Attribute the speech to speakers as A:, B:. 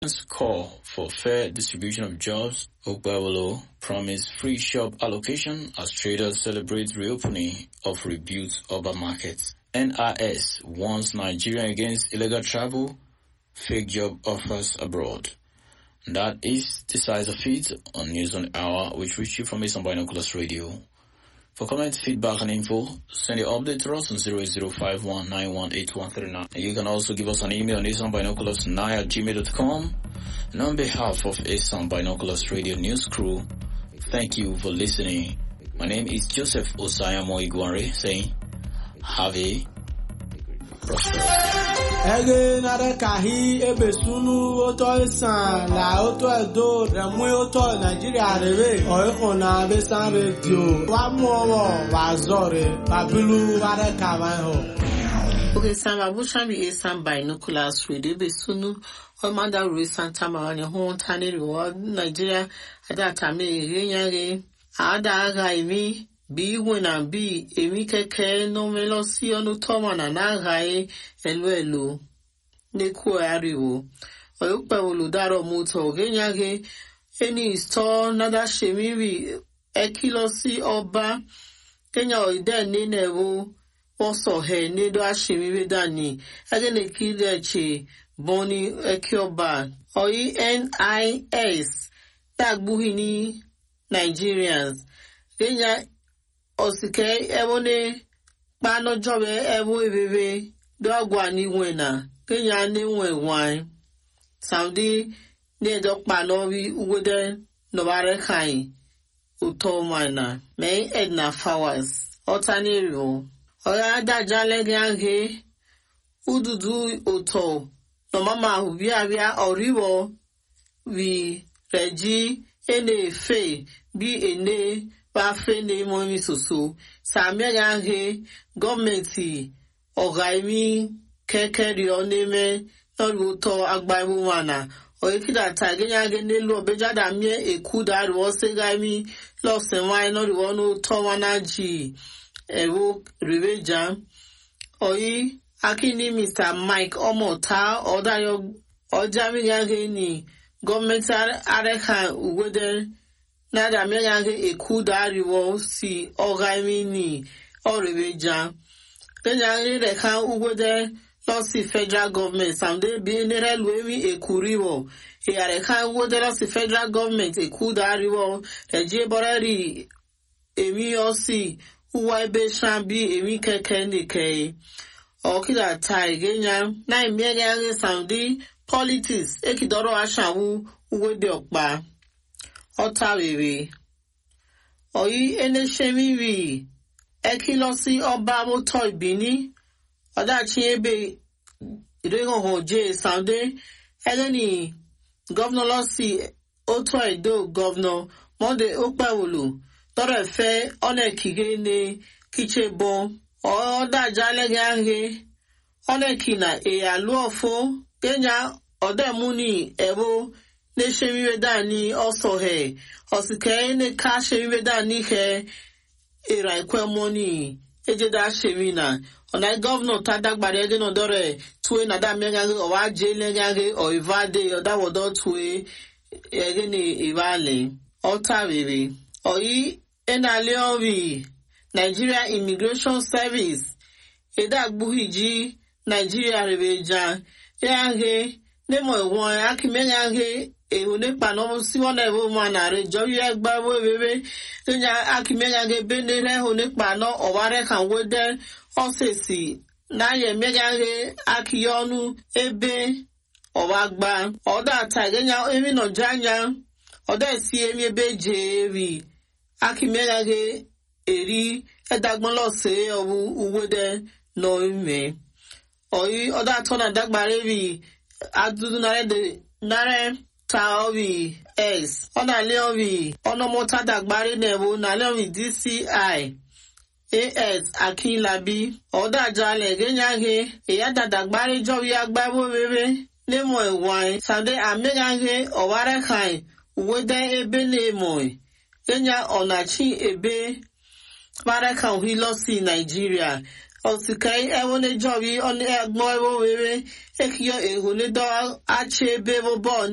A: call for fair distribution of jobs. Ogbawolo promised free shop allocation as traders celebrate reopening of rebuilt urban markets. NIS warns Nigeria against illegal travel, fake job offers abroad. That is the size of it on News on the Hour, which reach you from Eastern Binoculars Radio. For comments, feedback, and info, send your update to us on 08051918139. You can also give us an email on easternbinoculars9@gmail.com. And on behalf of Eastern Binoculars Radio News Crew, thank you for listening. My name is Joseph Osayamo Iguare, saying, have a prosperous day.
B: Ege nare kahi ebe sunu oto isan la oto edo remu oto Nigeria rebe oiko na besan radio wa muowo wa zore babilu ware kawan ho.
C: Okay, Samba Bushambi Eastern Binoculars Radio Besunu Omanda Ruisan Tamawani Hon Tani Reward Nigeria Adatame Yenyage Ada Aga Emi Bi wena bi emi keke no melosi onu toma na nagae elwelu neku ariwo oyukpe oludaro muto genyage eni store nada shemiri ekilosi oba kenya oide ninewo oso he nedo ashemiri dani agene kideche boni ekioba oyi NIS tagbuhini Nigerians kenya Osike ebone pano jobe ebu ebebe dogwa ni wena kenya ni wenwan Saudi ne dok pano wi uwede no bare kai uto mana me Edna Flowers otanirio oya dajale gange ududu uto no mama ubia oriwo wi reji ene fe bi ene Bafe ne momi soso samia yange gọọmenti ọgaimi kekeri oneme n'oluto agbaimu wana oyekida tagenyange n'elu obejada mie ekudaru osegaimi lọsenwanyị n'oluwo n'ụtọ wana ji ewu ribeja oyi akini Mr. Mike Omota ọdayo ọjami yange ni gọọmenti areha uwede Nada meyange ekudari wo si ogaimi ni orebeja. Kenyange reka ugode losi federal government samde bi nere luemi ekuriwo. E reka ugode losi federal government ekudari wo reje borari emi osi uwaibe shambi emi keke nike. Okida tai genya na meyange samde politics ekidoro ashawu ugode okpa. Otawewe oyi eneshemiri ekilosi oba moto ibini odachi ebe irehoho je Sunday eleni governor losi oto edo governor monde okpawolu tore fe onekige ne kichebo odaja legange onekina aluofo kenya odemuni ewo ne shemiwe dani also he osike ne ka shemiwe dani he era ekwemoni ejeda shemina ona governor tadagbare ege no dore tuwe na da mega owa jele gage o ivade oda wodo tuwe ege ni ivale otawebe oyi enale owi Nigeria Immigration Service edagbuhiji Nigeria rebeja yange nemo won akimenyange ehune pano si wona ewo manare joyi egba wo bebe nya akimenyange benere hune pano oware kan wede osesi na ye menyange akiyonu ebe owagba oda tagenya emi no janya oda si emi ebe jewi akimenyange eri edagbon lo se owu uwede no ime oyi oda tona dagbare bi adudu nare taowi s ona leowi ono mota dagbare newo na leowi DCI AS Akinlabi oda jale genyage eya dagbare jowi agbabo bebe nemo ewan sande amegage oware kan uwede ebe nemo genya onachi ebe bare kan hilosi Nigeria Osikai ewone jobi on egbon ewo wewe ekiyo ehune do ache bebo bo